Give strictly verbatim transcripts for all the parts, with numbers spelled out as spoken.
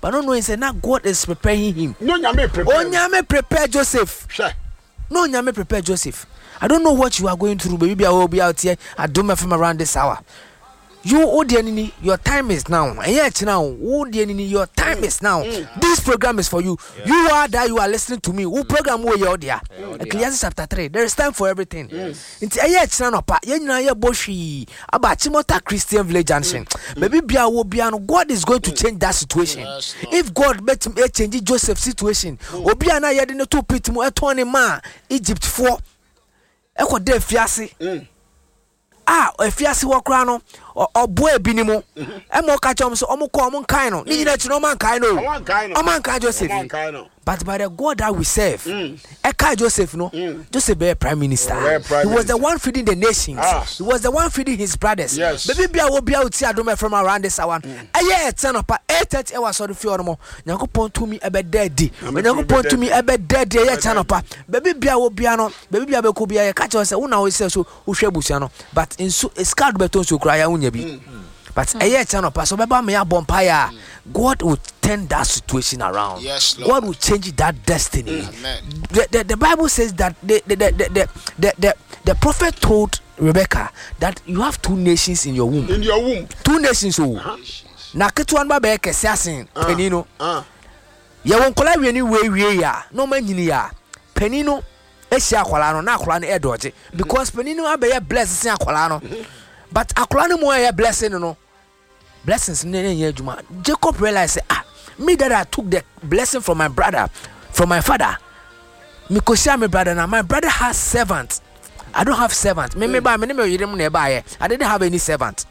but no knowing say now God is preparing him. No nyame prepare. Oh nyame prepare Joseph. Sure. No nyame prepare Joseph. I don't know what you are going through, baby. I will be out here. I don't know from around this hour. You, oh dear Nini, your time is now. And yet now, oh dear Nini, your time is now. Mm. This program is for you. Yeah. You are that you are listening to me. Who program where you are there? Ecclesiastes chapter three. There is time for everything. Yes. It's a yet now, pa. Yen na ye boshi. About Chimota Christian Village Junction. Baby, bia wo bia no. God is going to change that situation. Yes, if God met him change Joseph's situation, obia na ye de no to pit mo etone ma Egypt for. Eko de fiase. Ah, efiase wo kra no obo ebini mo e mo ka chom so omo ko omo kan no ni nyina chi no man kan no o man kan Joseph but by the God that we serve mm. e ka Joseph no mm. Joseph be prime minister yeah, prime he was minister. the one feeding the nations ah. He was the one feeding his brothers yes. Baby bia wo bia uti adom from around this one e ye ten up eight thirty e was so fi ormo Nyankopon to me e be daddy Nyankopon to me e be daddy e ye ten up baby bia wo bia no baby bia be ko bia ye ka che say una wo say so wo hwe busia no but in so escard beton so kra ya unya bi mm-hmm. But mm. a year channel pastor beba me abompire God will turn that situation around. Yes, Lord. God will change that destiny. Mm. The, the, the Bible says that the the, the, the, the, the, the, the prophet told Rebecca that you have two nations in your womb. In your womb. Two nations. Uh-huh. Na ketuan ba be kese asen penino. Uh. Ya won kola wi ni we we ya no ma nyini ya. Penino ehia akwala no na akwala no e doje because penino abeya bless sen akwala no. But akwala no mo e blessing no. Blessings Jacob realized ah me that I took the blessing from my brother from my father me ko share my brother now my brother has servant I don't have servant me me ba me me yire mu na ba I didn't have any servant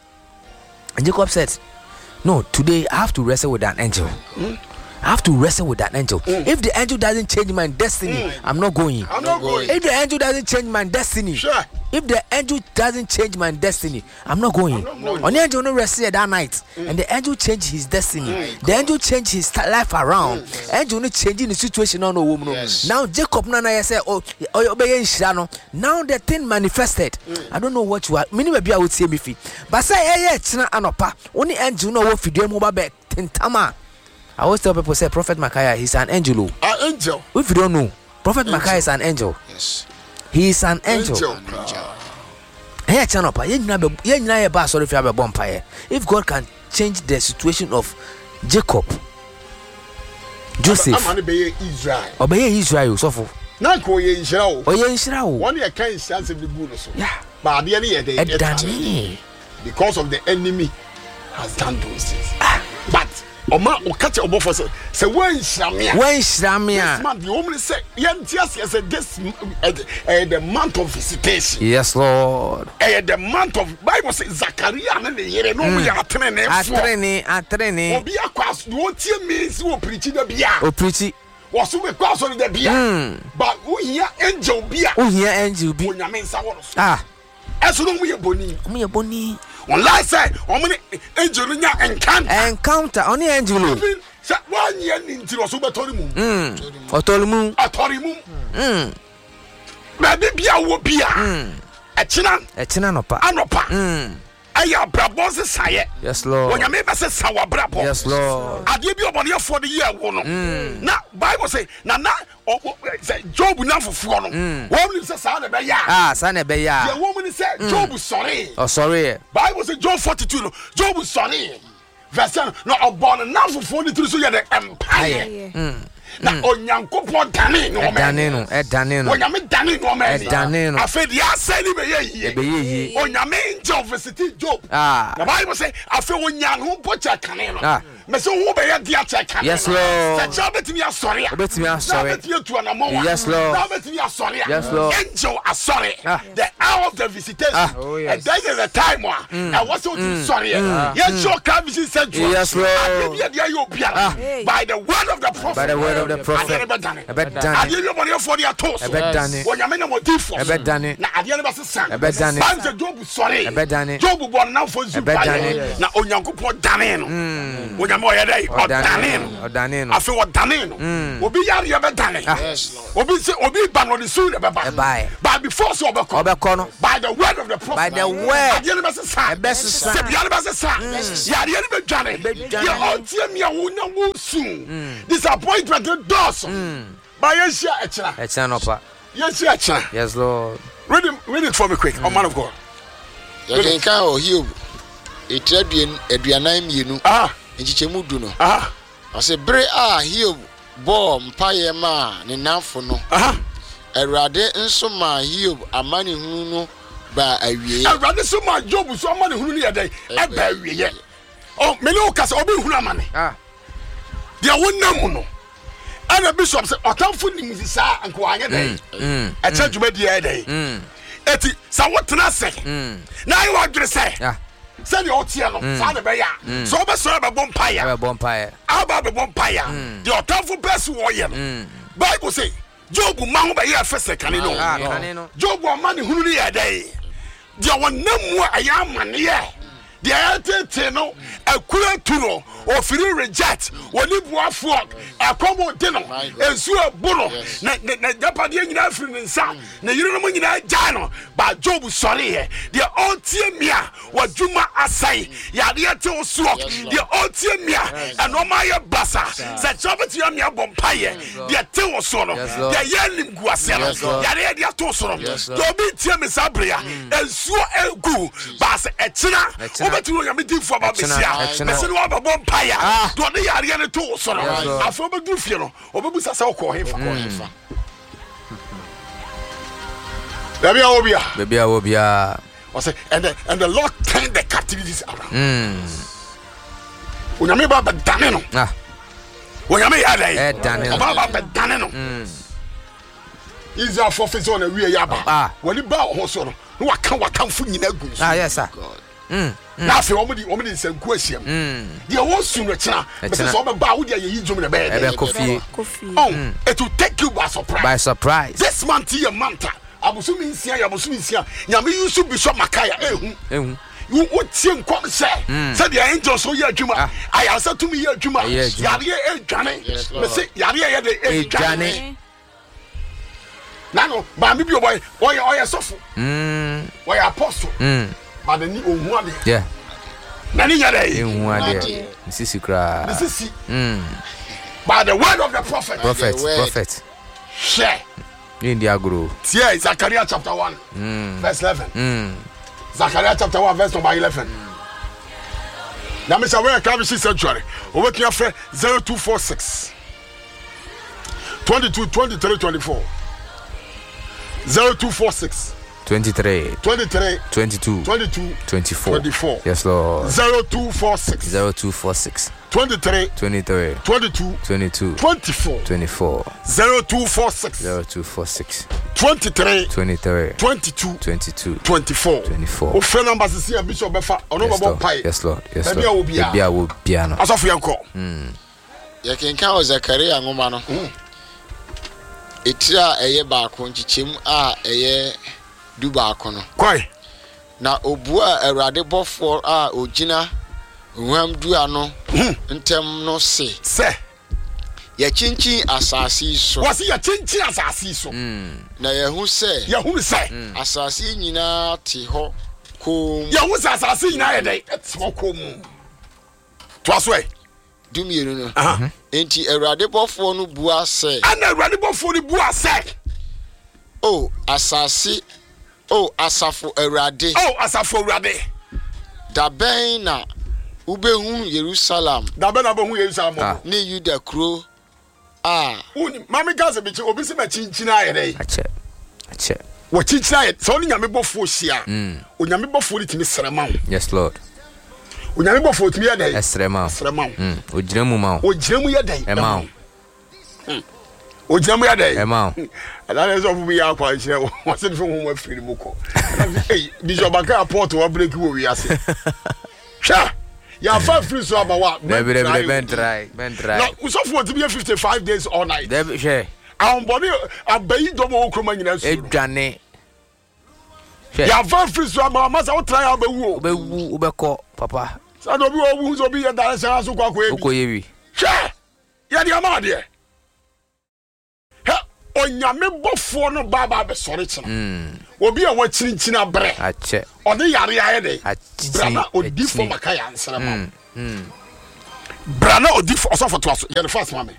and Jacob said no today I have to wrestle with an angel mm. I have to wrestle with that angel. Mm. If the angel doesn't change my destiny, mm. I'm not going. I'm not going. If the angel doesn't change my destiny, sure. If the angel doesn't change my destiny, I'm not going. On the angel no wrestle that night, mm. and the angel changed his destiny. Mm. The angel changed his life around. Mm. Angel no changing the situation on no woman. Yes. Now Jacob nana say oh oh now the thing manifested. Mm. I don't know what you are. Many maybe I would say me fi. But say eh eh china anopa. Only angel no wo fidem mo ba be tentama. I always tell people say Prophet Micaiah he's an angel. An angel. If you don't know, Prophet Micaiah is an angel. Yes. He is an angel. Hey, Chanopa, if God can change the situation of Jacob, Joseph, Israel. Obey Israel, so for Nako ye Israel. Oh, ye Israel. One year can sense of the bonus. Yeah. But the enemy, because of the enemy has done those things. But Oma o catch obo for say say when shramia when shramia this month the woman say yen just say this uh, uh, the month of visitation. Yes, Lord. Uh, the month of Bible say Zachariah na ne yere no we atrene ne atrene atrene obi akwas no tie means wo preach da bia o preach wo so we kwaso da bia but wo here angel bia wo here angel bi onyame nsa wo ah eso no mu ye boni mu ye boni on last side on many angel nya encounter encounter on the angel say one year ninti so betori mu mm otori mu otori mu mm na be bia wo bia e china e china nopa anopa mm aya brabo se saye yes Lord wonya me be se sawa brabo yes Lord ade bi obone for the year wo no na Bible say na na say Job na fofo no wo ni say sa na be ya ah sa na be ya the woman say Job sorry oh sorry Bible say Job forty-two no Job sorry verse no obone na fofo ni tru so ye the empire mm na onyankopon dane no me dane no e dane no onyame dane no me e dane no afedi asani be ye be ye onyame angel visit Job ah the Bible say afi onyan ho pocha kane no ah me so wo be ye dia check kane yes Lord se cha betimi asori a betimi asori betimi tu anamo yes Lord na betimi asori a yes Lord angel asori ah. the hour of the visitation ah. Oh, yes. and that is the time wa and what so to sorry ye show can visit central yes Lord by the word of the prophet by the word of of the prophet. Ebedane. Ade you body for the toast. Ebedane. Onyame na motifo. Ebedane. Na ade na basa. Ebedane. Banze Job sorry. Ebedane. Job born now for zu. Ebedane. Na onyankopon dane no. Onyame oye dai. Odane no. Odane no. Afi odane no. Obi yare ebedane. Obi say obi ban on the soon ebeba. But before so obeko. Obeko no. By the word of the prophet. By the word. Ade na basa. Ebesa. Se bia na basa. Yare na bedwane. Ye ontie mi a wonya wo soon. Disappointment doors. By Yesia Echna. Echna no pa. Yesia Echna. Yes, Lord. Read it, read it for me quick. Mm. Oh man of God. You can count Hiob. It read Adrianime you. Ah. And Chichemu do no. Ah. I say Bre ah Hiob bomb payema ni nafono. Ah. Erade nso ma Hiob amani hunu no ba awie. Erade so ma Job so amani hunu ni yedai. E ba awie. Oh, me no kasa obi hunu amani. Ah. Dia wonam no. And the bishop said, Otamfu Nisa and Kwanya Day. A church with the day. Eti, so what can I say? Now you want to say, send your Tiano, Father Baya. So, but serve a bonfire. A bonfire. How about the bonfire? The Otamfu best warrior. Bible say, Job will mount by your first second. Job will money who need a day. There were no more a young man here. The identity no a kula turo or free reject or live one flock a combo dinner and so a bono na na Japan in African sa na you know in Jano but Job sorry the old Tiamia was Juma Asai Yadia to swap the old Tiamia and Omaya Bassa said Jobatiamia Bompire the Tewa Sono the Yalim Guasela Yadia Tosono Dobi Tiami Sabria and so a goo Bass Etina. But you are meeting for Babisia. I said, what about Bompire? Don't they are going to so I former do feel or Babusa so call him for him. Baby, I will be. Baby, I will be. And the and the Lord turned the captivities around. When I mean about Danino. Ah. When I mean Ade Danino. About Danino. Is our forfeit on a real yaba. Ah. When you bow also. No, I can't come for you. Ah, yes, sir. Mm. Now, if you want to woman is a question, the old sooner, but it's all about you. You do the bed. Coffee. Oh, it will take you by surprise. By surprise. This month, your manta. I was soon see, I was soon see. Yami, you should be shot, Makaya. You would see come say, said the angel, so you're Juma. I answer to me, you're Juma. Yaria, Johnny. Yaria, Johnny. Nano, but maybe your boy, why are you so? Why apostle? But the new one, yeah. Nani yade, in one day, Missus Cra, Missus By the word of the prophet, prophet, prophet. Share in the agro. Yeah, Zachariah chapter one, verse eleven. Zachariah chapter one, verse number eleven. Now, Mister Where can we see sanctuary? Over here, friend zero two four six twenty-two twenty-three twenty-four zero two four six twenty-three twenty-three twenty-two twenty-two twenty-four twenty-four. Yes, Lord. zero two four six zero two four six twenty-three twenty-three twenty-two twenty-two twenty-four twenty-four zero two four six zero two four six twenty-three twenty-three twenty-two twenty-two twenty-four twenty-four. O friend numbers is here Bishop Befa. Ono babo pai. Yes, Lord. Yes, Lord. Bia wo bia. Bia wo bia no. Asofu yanko. Mm. Ya kenka o Zakaria ngoma no. Etira eye ba ko nchichem a eye duba akono kwai na obua Awurade bofo a ogina nwam du ano ntem no se se ya chinchin asasi so wasi ya chinchin asasi so na ya hu se ya hu se asasi nyina ti ho kom ya hu se asasi nyina ya dai ti ho kom to aswe dumienu no aha enti Awurade bofo no bua se ana Awurade bofo no bua se oh asasi oh asafo Awurade oh asafo Awurade da ben na ubehu Jerusalem da ben na behu Jerusalem ah. Ni Yuda kro ah uni mami gaze bi obi se ma chinchina ayere ache ache wo chinchina ayere so ni nyame bofo hia mm onyame bofo ni timi serema yes Lord onyame bofo timi ya dai serema serema mm ogiremu ma ogiremu ya dai e ma ogiremu ya dai e ma ala so fu bi ya kwa hire wo se fu ho afiri mu ko eh Bishop Baka port wo break wo wi ase sha ya fa free so about what Baby, baby, ben try, ben try. Now, we so for to be fifty-five days all night. Baby, share. Our body abayi domo okroma nyina so. Edwane. Ya fa free so about masa what try abawu. Obewu, obeko, papa. Sa do bi owu so bi ya direction aso kwa kwa ebi. Okoyebi. Hwe. Ya di amade. Onyame bofo no baba be sori china. Mm. Obi a wa chinchin abre. Ache. Ode yare aye dey. Ache. Brana odifo makaya ansana ma. Mm. Mm. Brana odifo osofo to aso. Ye the first mama.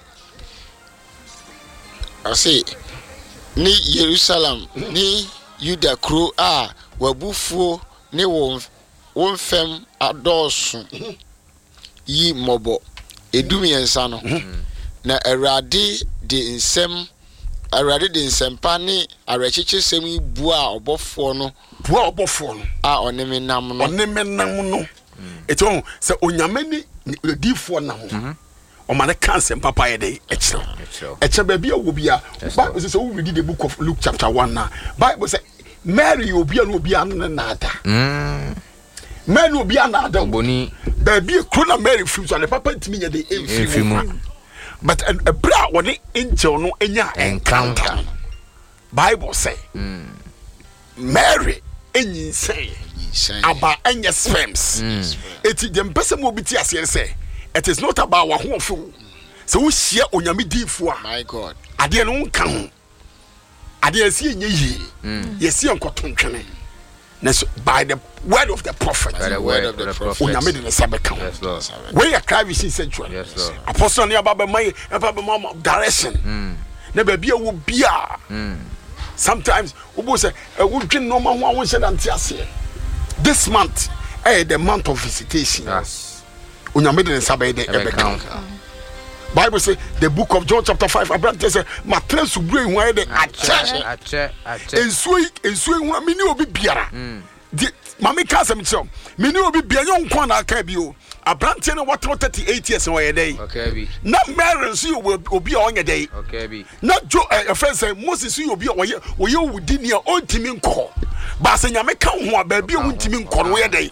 I say ni Jerusalem ni Yuda kro a wabufuo ne won won fem adosu yi mobo edumi ensa no. Na Awurade de nsem Awurade de nsempa ne arechiche sem bua obofo no bua obofo no a oneme nam no oneme nam no eto se onyame ni difo nam o ma ne cancel papa ye dey ekiro ekiro ba bia wo bia Bible say we read the book of Luke chapter one na Bible say Mary obia no obia no na ada mm Mary obia na ada boni ba bia kro na Mary fi so le papa ntimi ye dey emfi mu. But a, a bra when the angel no enya encounter. Bible say mm. Mary enyi say about enya sperms. It is the person will be tia say it is not about wa ho fo. So we share onyame difo a. My God. Ade no nka ho. Ade si enye yi. Yesi enkotontwene. By the word of the prophet. By the word of the prophet. Yes, Lord. Where you cry vision central. Yes, Lord. Apostle near Baba my Baba mama direction. Never be a will be a. Sometimes we say a would drink no man one said antiasia. This month, eh, the month of visitation. Yes. When you made in Sabbath, the Bible say the book of John chapter five. Abraham says, "My friends will bring why the ache ache ache." And so, and so, when many will be biara. The mami can't say so. Many will be biara. Young one I can be you. Abraham tell what thirty-eight years on a day. Okay, be. Not marriage you will be on a day. Okay, be. Not Joe. A friend say Moses you will be on your you within your own team in call. But say you make come one baby you team in call where day.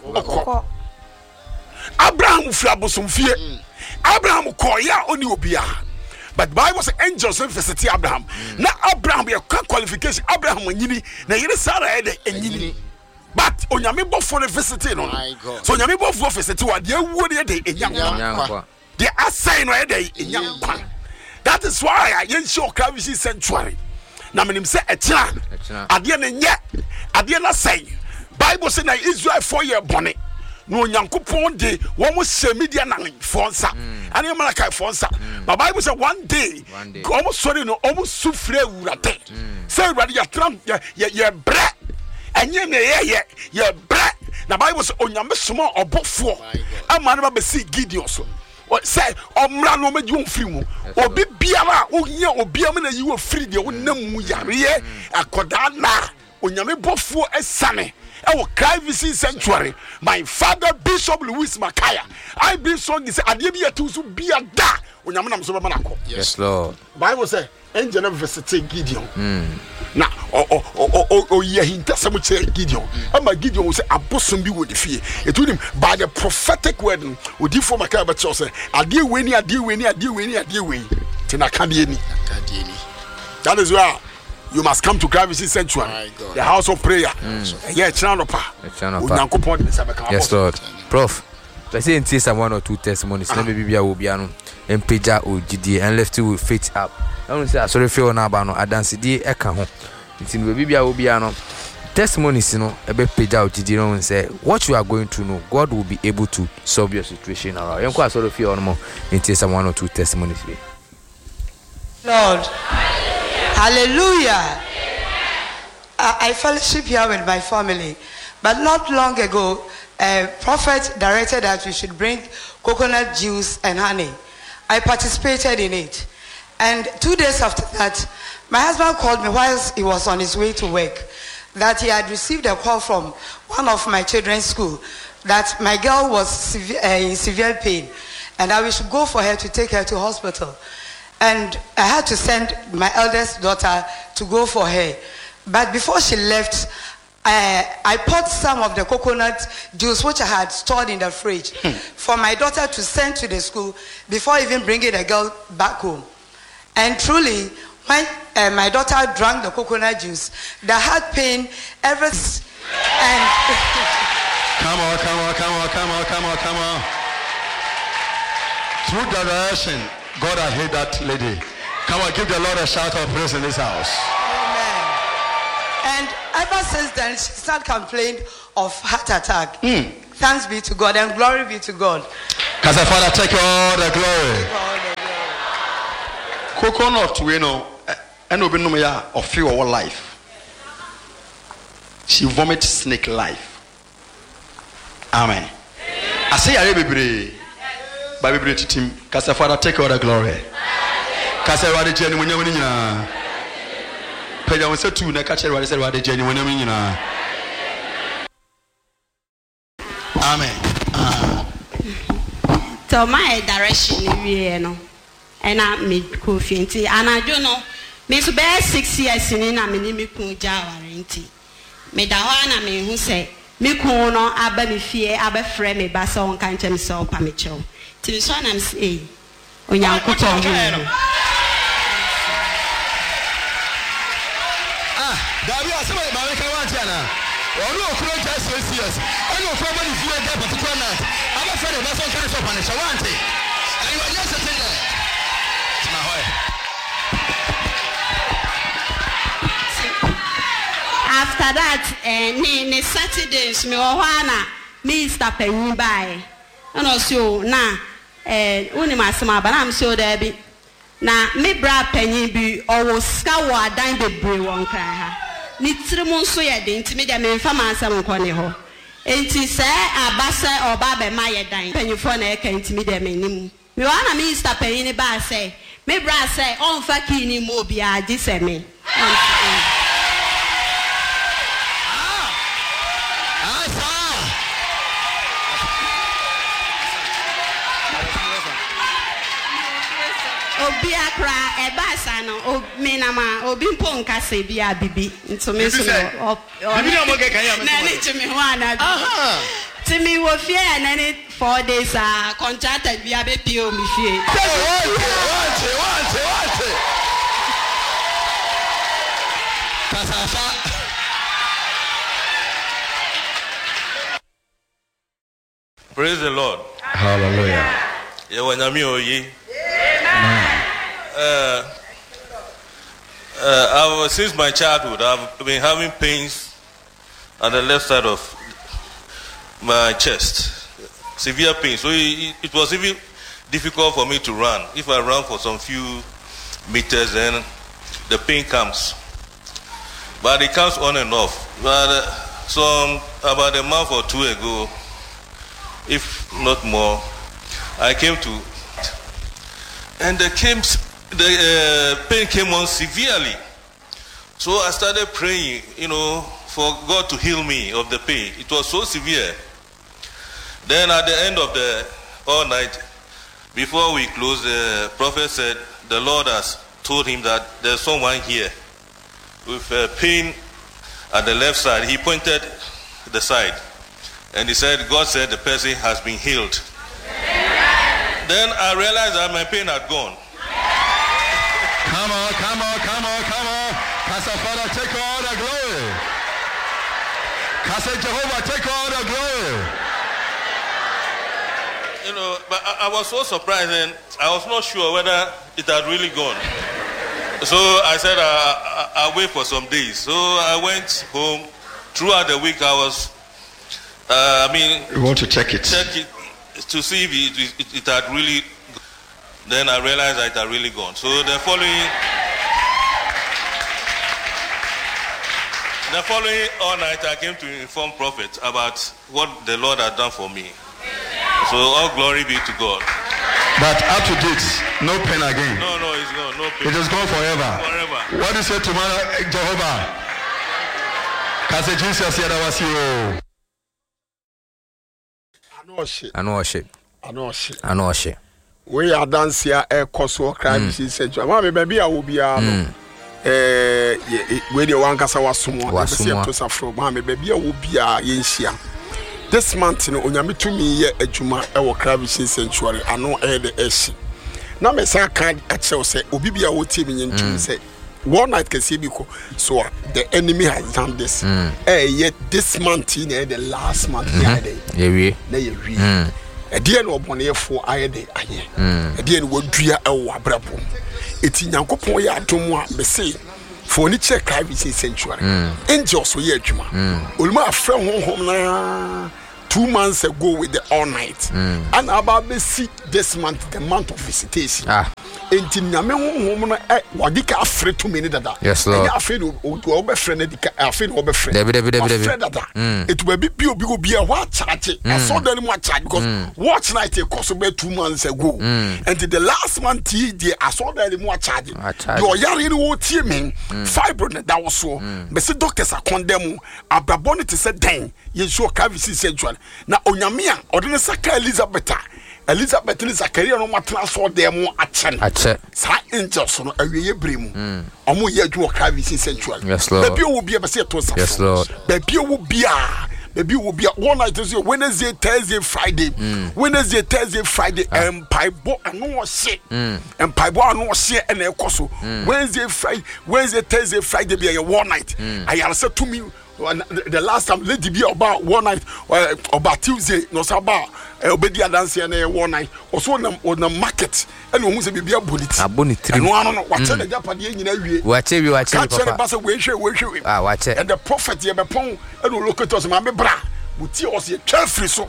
Abraham flabo some fear. Abraham koya oni obia. But Bible say angels visit Abraham. Mm. Na Abraham your qualification Abraham nyini na yire Sarah e de nyini. But onyame bofo ne visit no. So onyame bofo visit wa de awu de de enyankwa. The assign no e de enyankwa. That is why I yen show Kravishi sanctuary. Na menim say etia. Ade ne nye. Ade na say. Bible say na Israel four year bone. No Yankupon day, one was say media nang fonsa, and America fonsa. My Bible said one day, almost sorry, no, almost sufre urate. Say, rather, your trump, your bread, and ye may, ye, your bread. The Bible says, on your small or both four. A man of see Gideon. What say, or Mrano made you free, or be Biara, or ye, or Biamina, you were free, the old name, Yarie, a Kodana, on your both four as Sunny. Our Kravishi sanctuary, my father Bishop Louis Makaya. I believe song is Adibia to be a da when I'm so manako. Yes, Lord. Bible say angel visited Gideon. Now, oh, oh, oh, oh, oh, yeah, he does some Gideon. And my Gideon was a bosom be with the fear. It told him by the prophetic word, would you for Makaya, but say, I deal winning, I deal winning, I deal winning, I deal winning. Tinakadieni. That is why. You must come to Kravishi Sanctuary, the house of prayer. Mm. Yeah, yes, Lord. Prof, let's say in case one or two testimonies, let me be a Ubiano, and Peja or G D, and left you with faith up. I don't say, I sorry for Nabano, I dance the Eka. It's in Bibia Ubiano. Testimonies, you know, a bit Peja or G D, and say, what you are going to know, God will be able to solve your situation around. I'm quite sorry for you more in case one or two testimonies. Lord. Hallelujah. I, I fellowship here with my family, but not long ago, a prophet directed that we should bring coconut juice and honey. I participated in it. And two days after that, my husband called me whilst he was on his way to work that he had received a call from one of my children's school that my girl was severe, uh, in severe pain and that we should go for her to take her to hospital. And I had to send my eldest daughter to go for her. But before she left, I, I poured some of the coconut juice which I had stored in the fridge hmm. for my daughter to send to the school before even bringing the girl back home. And truly, when uh, my daughter drank the coconut juice, the heart pain, everything, and come on, come on, come on, come on, come on, come on. Through direction, God, I hate that lady. Come on, give the Lord a shout of praise in this house. Amen. And ever since then, she's not complained of heart attack. Mm. Thanks be to God and glory be to God. Because the Father take all the glory. Coconut, you know, and we know ya of your life. She vomit snake life. Amen. I say, I baby, baby, to team. Because the Father take all the glory. Because I rather genuine when you're Pedro was two, and I catch it what I said about the genuine. Amen. So my direction, you know, and I meet coffee, and I don't know. Miss Bear six years in a minimic Java, me da wana me who say, Mikuno, Abba me fear, Abba frame me, Basson can't tell me so, Pamicho. Till son I'm saying, when you're put on here. Dabi asema America wantiana. Onu okuro just six years. Onu okuro bani fuwe get particular night. Aba friend na so carry so panisha wanti. And you are just sitting there. Na hoy. After that, eh ni ni Saturdays me wo hwana Mister Penny by. Ono so na eh uni masema ba na am so there bi. Na me bra Penny bi owo ska wo adan bebre won kran ha. Ni trimu nso ye de ntimi de me mfa mansam nkone ho enti se abase oba be ma ye dan panyufo na e ka ntimi de me nim me wa na Mister Penny ba se me bra se on fa kini mo bi agi se me obi akra e basa no o me na ma obi mpo nka se bia bibi nto me so no bibi na mo ke kan ya me na ni chimi ho ana aha timi wo fie na ni four days a contracted bia be pio mi fie want want want kasafa Praise the Lord. Hallelujah. Ye wanyami oyi. Uh, uh, I was, since my childhood, I've been having pains at the left side of my chest, severe pain. So it, it was even difficult for me to run. If I run for some few meters, then the pain comes. But it comes on and off. But uh, some about a month or two ago, if not more, I came to, and the came. The uh, pain came on severely. So I started praying, you know, for God to heal me of the pain. It was so severe. Then at the end of the all night, before we closed, the prophet said the Lord has told him that there's someone here with uh, pain at the left side. He pointed the side. And he said, God said the person has been healed. Then I realized that my pain had gone. Come on, come on, come on, come on. Casa Father, take all the glory. Casa Jehovah, take all the glory. You know, but I, I was so surprised and I was not sure whether it had really gone. So I said, I, I, I'll wait for some days. So I went home. Throughout the week, I was, uh, I mean... You want to check it? Check it to see if it, it, it had really gone. Then I realized that it had really gone. So the following, the following all night, I came to inform Prophet about what the Lord had done for me. So all glory be to God. But up to date, no pain again. No, no, it's gone. No pain. It is gone forever. Forever. What do you say tomorrow, Jehovah? Because Jesus said I was you. I know shit. I know shit. I know shit. I know shit. We are dancing a coso crime. She said, "Mama, baby, I will be out." eh we dey wan kasa wasomo Wasomo. to safro ma me baabi a wo bia ye nhia this month no onyame tumi ye adwuma e wo Kravision Sanctuary ano e de eshi na me sa kan a chew say obi bia wo tie me ntum say one night can see because so the enemy has done this mm. eh yet this month in the last month yeah yeah we na ye wi e de no obonefo aye de aye e de no wadua e wo abrabom eti nyankopon ya adom a be say for ni check Kravision Sanctuary angels so ye adwuma oluma afra honhom na two months ago with the all night mm. and about be see this month the month of visitation ah enti nyame honhom no e wadika afre to me ni dada yes lord ya afre do o be frɛ na dika afre no o be frɛ debi debi debi afre dada etu ba bi bi obi obi e wa charge aso dan mu charge because watch night e cost be two months ago and the last month he the aso dan mu charge the oyare ni wo tie me fibroid na da wo so be se doctors are condemn abrabon te se den ye show Kravision Sanctuary na onyame a odene saka Elizabeth Elizabeth ni Zakaria no matena so dem achen ache sa angels no awiye bremu omo ye adwo Kravision Sanctuary yes lord baby wo bia be se to sa yes lord baby wo bia baby wo bia one night is Wednesday Thursday Friday mm. Wednesday Thursday Friday em paibo anu o hye em paibo anu o hye e na ekoso Wednesday Friday Wednesday Thursday Friday bia ye one night ayare se to me the last time lady be about one night uh, about Tuesday no saba obedi dance na one night also na na market and we say bibia boniti abonitri no ano no wache na japade nyina wie wache wi wache papa papa ba say we hwe we hwe ah wache and the prophet ye be pon and locators ma me bra buti o se twa free so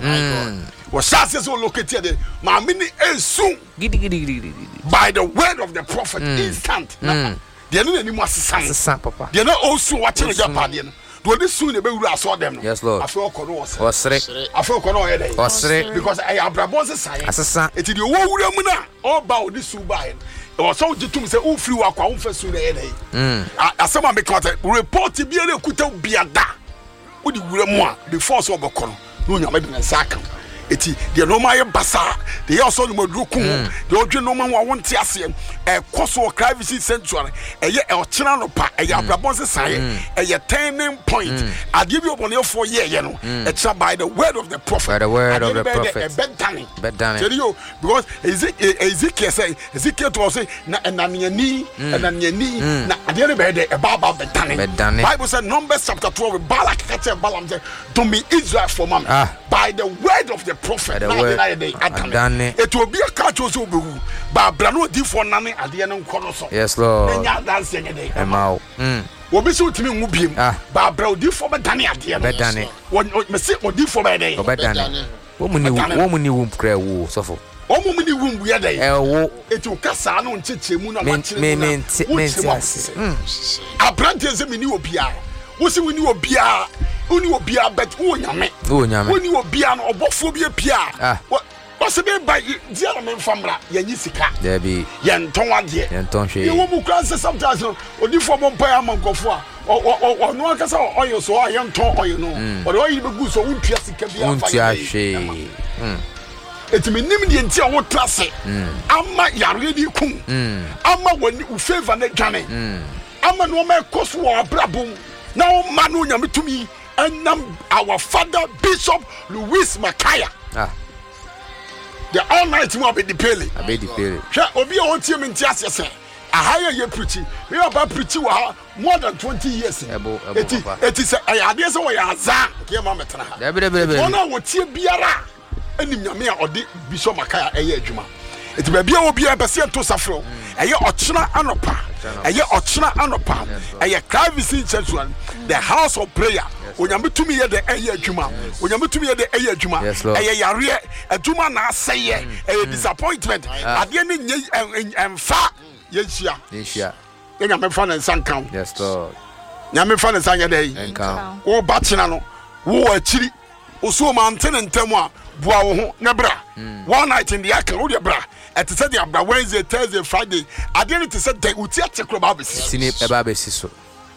wo shase so locate de ma me ni esu gidi gidi gidi by the word of the prophet instant de no ni mu asesa papa de no osu wache na japade no do soon e be wura aso dem no yes lord afi okono wose osre afi okono o ye dey osre because I abrabon se sai asesa eti de wo wura mu na o ba o di su ba e o so jitum se o free wa kwa wo fa su na ye dey mm asema me kwata report bi ele kuta biada o di wura mu a before so obokono no nyama bi na saka eti de no ma ye basa de ye so no madruku de odwe no ma wo wonte ase e koso Kravision Sanctuary e ye e chira no pa e ya abrabon se sai e ye turning point ade bi obone for ye ye no e chira by the word of the prophet by the word of the prophet e bedani bedani tell you because Ezekiel say Ezekiel to say na enaniani enaniani na ade ne be de e baba bedani Bible said Numbers chapter twelve Balak catch Balaam say to me Israel for man by the word of the prophet na na dey adane eto obi aka cho so obewu ba bra no di for nane ade ne nkono so yes lord nya dance nye dey emao mm obi so timi nwu biem ba bra odi for be dane ade be dane me se odi for be dey be dane wo mu ni wo mu ni wo kra wo sofo o mu ni wo bu ye dey e wo eto kasa no nchechemu na ma chire me me me mm abrante ze mi ni obi a wo se wo ni obi a oni obia bet wo nyame wo nyame oni obia no obofo bi apia wo se be ba dia na memfamra yanyi sika there be yen ton ade yen ton hwe ye wo mu kran se sometimes no odi fo mo mpa amankofo a o no aka sa oyo so a yen ton oyo no o de oyi be gu so wontua sika bi afa wontua hwe mm etimi nim de ntia wo trase ama yare di kum ama woni u favor na dwane ama no ma ekoso wo abrabom na o ma no nyame tumi and our father Bishop Louis Makaya ah the all night mo be the pele be the pele hwa obi a won tie me ntia sese ahaya ye preach we about preach wa more than twenty years ebo ebo papa it is ayade se wo ya azan ke ma metena ha be be be be ona wo tie biara anim nyame a ode Bishop Makaya eye adwuma eti ba bia obi a bese ento safro eye ochena anopa eye ochena anopa eye Kravision Sanctuary the house of prayer onyame tumi ye de eye adwuma onyame tumi ye de eye adwuma eye yare adwuma na aseye eye disappointment ade ne nye emfa yehia yehia nyame fa na nsankan yes lord nyame fa na nsanya dey nkan wo batena no wo akiri oso ma ntene ntemu a bua wo ho na bra one night in the aka wo de bra et said the abra Wednesday Thursday Friday ade ne te said dey uti atekro ba besi sini e ba besi so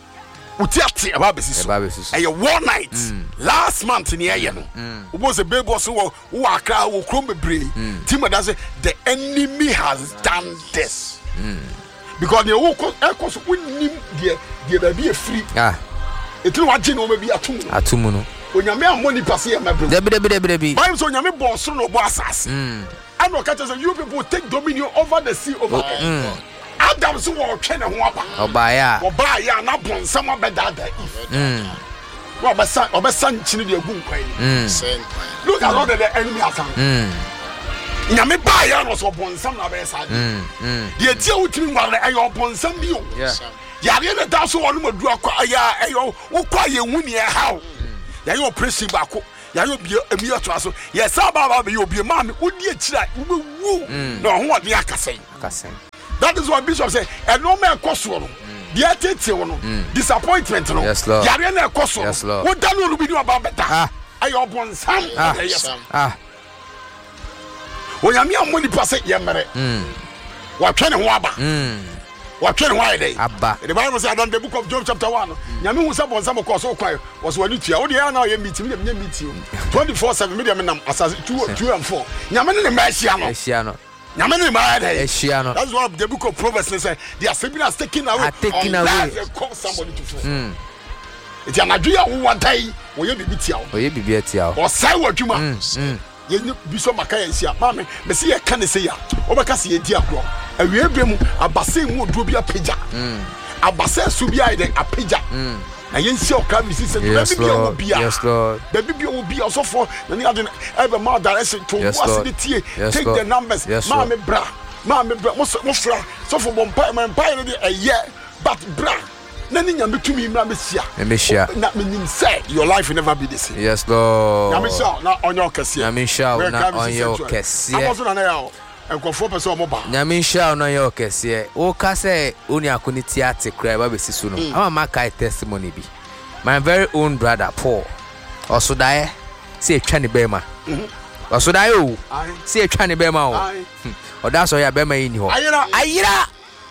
uti ate e ba besi so e ba besi so e one night last month in here no wo bo se baby so wo wo akra wo krom bebre team that say the enemy has done this because the whole course wouldn't the baby free. Ah, it will watch no maybe a two. A two mono. When your man money pass here, my brother. Debbie, Debbie, Debbie. I'm so young, boss, no bosses. Mm. I'm not catching you people take dominion over the sea over. Adam's war can and wapa. Oh, by ya. Or buy ya, not one, someone better than if. Mm. Well, my son, or my son, Chinny, a good way. Look at all the enemy are found. Mm. Yami buy ya was upon some of us. Mm. Mm. The deal with me while I upon some view. Yeah. Yari the dash one would do a quiet, ayo, who quiet winnie a how. Yayo pressing back. Yayo be a mere trasso. Yes, Abba, you'll be a man. Would you try? Woo. No, what the Akasay. That is what Bishop said. And no man cost one. The attitude, disappointment. Yes, Lord. Yariana cost. Yes, Lord. What done will be do about better? Ah, I upon some. Ah, Yes. ah. When I'm young, money pass it, Yamare. Mm. What can Waba? Mm. What can why they? Abba. The Bible said on the book of John, chapter one. Yamu was up on some course so quiet was when you tell the now you meet me, meet you. twenty-four seven million as two, two and four. Yaman in the Messiano. Esiano. Yaman in my head. Esiano. That's what the book of Proverbs says. The assembly has taken away. Are taken away. They call somebody to fall. Mm. It's an idea who one day will you be beat you. Oh, you be beat you. Or say what you Mm. must. Mm. You be so Macay, Mammy, Messia can say ya. Overcassi, dear girl. And we have been a basin would be a pigeon. A basin should be a pigeon. And you see, come, yes, Lord. Yes, Lord. The baby will be also for the other ever more direction to yes, what's the tea. Yes, take Lord. the numbers. Yes, Mammy, bra, Mammy, bra, most so for one pie, my pie a year, but bra. Nothing I'm to me, Mamisia. Mamisia. That means say your life will never be the same. Yes, Lord. Mamisia, not on your cassia. Mamisia, not on your cassia. I wasn't an hour. And go for person mobile. Nyamisha no yo kese o ka say oni akoni tiate kra ba besi su no ama maka testimony bi my very own brother Paul also die say atwa ne bema also die o say atwa ne bema o o da so ya bema yi ni ho ayira ayira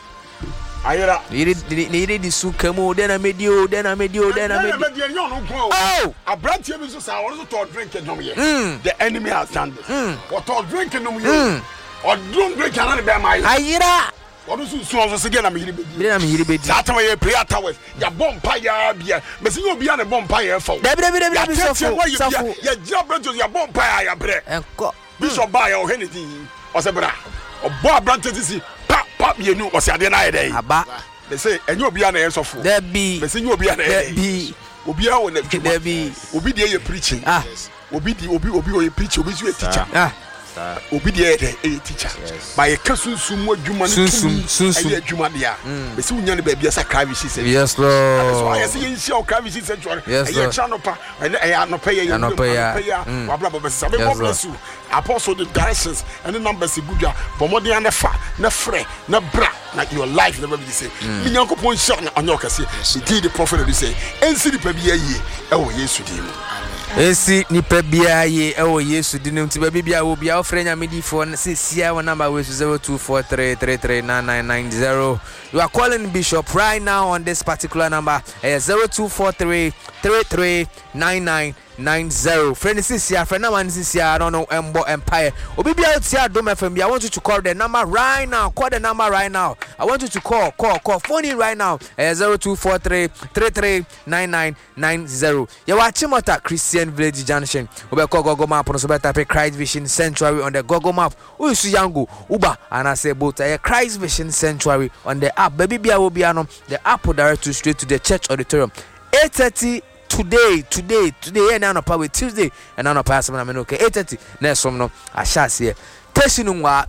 ayira ni ni ni di su kamo de na medio de na medio de na medio oh a brand here is so I want to drink it no me the enemy has done this what to drink no me or don't break another by my ayira what is so so again am here be na me here be that time you prayer towers ya bomb fire bia me say you be an bomb fire for da bi da bi da bi so for ya jabra ya bomb fire ya bre enko bishop ba ya o henity o se bra o bo brand tisi pa pa ye nu o se ade na ye dey aba they say enyo obi an ye so for da bi me say you obi an ye bi obi a wo na da bi obi dey preaching ah obi di obi obi o preach obi so a teacher ah obi dey a teacher by a kasunsun mo adwuma no sunsun sunsun adwuma dia be say unya ne ba bia sakra bi shi say yes Lord so I say yin shi o kra bi shi say chore e chano pa e no pa ye no pa ya wa bla ba say God bless you apostle the directions and the numbers good ya bomodi and fa na frɛ na bra na your life never be the same mi nyankopon share na onyo kase he did the prophet dey say ensi di pa bi ayi e wo Yesu di mu Esi nipa bia ye ewo Yesu di nti ba bia wo bia ofre nya medifo sisia wo number we zero two four three three three nine nine nine zero. You are calling Bishop right now on this particular number zero two four three three three nine nine nine zero. Friend sisia friend na man sisia I don't know embo empire. Obi bia otia Dom F M. I want you to call the number right now. Call the number right now. I want you to call call call phone in right now zero two four three three three nine nine nine zero. You watch Mota Christian Village Junction. Ube call Google Map on so better pay Christ Vision Sanctuary on the Google Map. Who is Yango Uba and I say both a Christ Vision Sanctuary on the app. Baby Bia will be on the app will direct you straight to the church auditorium. eight thirty today today today and now power Tuesday and now pass some okay eight thirty next some no I shall see testing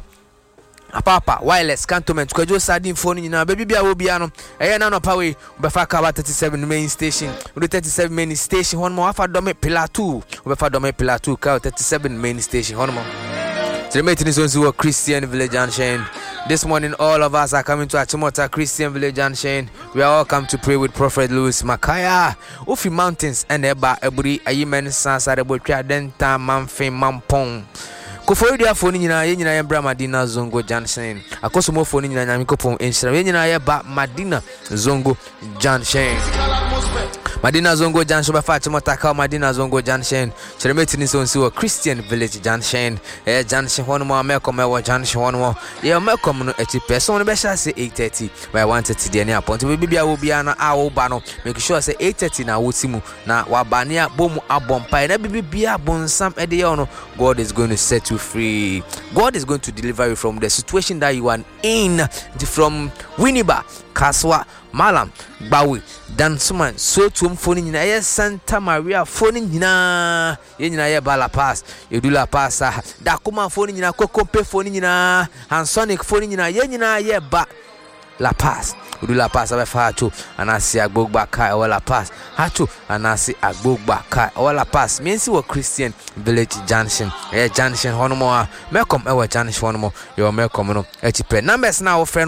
Papa wireless cantonment kwajo sardine phone nyina baby bia wo bia no eh na no power we befa ka thirty-seven main station we thirty-seven main station hon mo afa dome pillar two we befa dome pillar two ka thirty-seven main station hon mo the meeting is on Christian Village Junction. This morning all of us are coming to Achimota Christian Village Junction. We are all come to pray with Prophet Louis Makaya Ofi Mountains and Eba Eburi Ayimen Sansare Botwa Denta Manfe Mampong Kofo dia phone nyina ye nyina ye bra Madina Zongo Junction akoso mo phone nyina nyame kopon enhyira ye nyina ye ba Madina Zongo Junction Madina Zongo Junction by Fatima Taka Madina Zongo Junction Cheremeti so nsi Christian Village Junction eh Junction one more Malcolm e Junction one more ye Malcolm no echi person be sha say eight thirty by one thirty dey near point we bibia wo bia na a wo ba no make sure say eight thirty na wo timu na wa ba ne abom abompa na bibia bonsam e dey no God is going to set you free. God is going to deliver you from the situation that you are in, from Winneba, Kaswa, Malam, Bawi, Dansuman, Sotum, Phone in Santa Maria, Phone in Yina, Yina Bala Pass, Yudula Passa, Dakuma phone in a Cocope phone in a Hansonic phone in a Yenina, ye ba La Pass. Udula pass abe fatu anasi agbogba kai wala pass hatu anasi agbogba kai wala pass mensi wo Christian Village Junction eh Junction hono mo Malcolm e wo Junction hono mo yo Malcolm no e ti pe numbers na wo frɛ